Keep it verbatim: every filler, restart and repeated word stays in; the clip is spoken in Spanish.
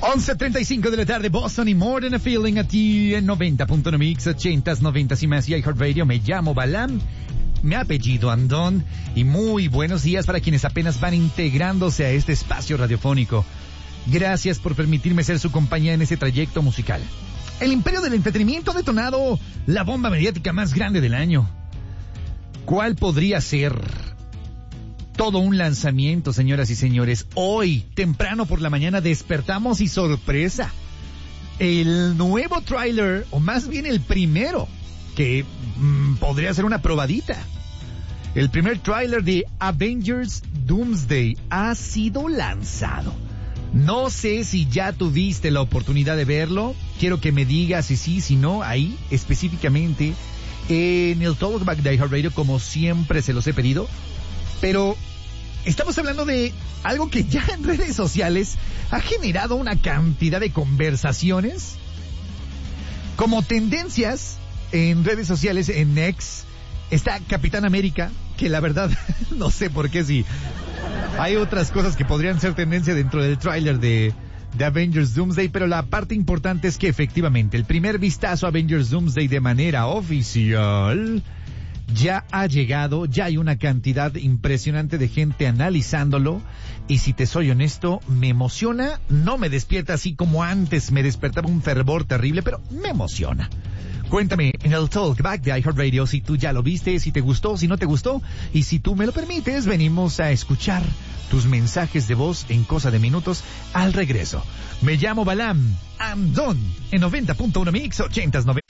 once treinta y cinco de la tarde, Boston y More Than a Feeling, a ti en noventa punto nueve Mix, ochentas, noventas y más, y iHeartRadio. Me llamo Balam, mi apellido Andón, y muy buenos días para quienes apenas van integrándose a este espacio radiofónico. Gracias por permitirme ser su compañía en este trayecto musical. El imperio del entretenimiento ha detonado la bomba mediática más grande del año. ¿Cuál podría ser? Todo un lanzamiento, señoras y señores. Hoy, temprano por la mañana, despertamos y sorpresa. El nuevo tráiler, o más bien el primero, que mmm, podría ser una probadita. El primer tráiler de Avengers Doomsday ha sido lanzado. No sé si ya tuviste la oportunidad de verlo. Quiero que me digas si sí, si no, ahí específicamente en el Talkback de iHeartRadio, como siempre se los he pedido. Pero estamos hablando de algo que ya en redes sociales ha generado una cantidad de conversaciones, como tendencias en redes sociales. En X está Capitán América, que la verdad no sé por qué, si hay otras cosas que podrían ser tendencia dentro del tráiler de, de Avengers Doomsday, pero la parte importante es que efectivamente el primer vistazo a Avengers Doomsday de manera oficial ya ha llegado. Ya hay una cantidad impresionante de gente analizándolo, y si te soy honesto, me emociona. No me despierta así como antes me despertaba un fervor terrible, pero me emociona. Cuéntame en el Talkback de iHeartRadio si tú ya lo viste, si te gustó, si no te gustó, y si tú me lo permites, venimos a escuchar tus mensajes de voz en cosa de minutos al regreso. Me llamo Balam Andón en noventa punto uno Mix, ochentas, noventas.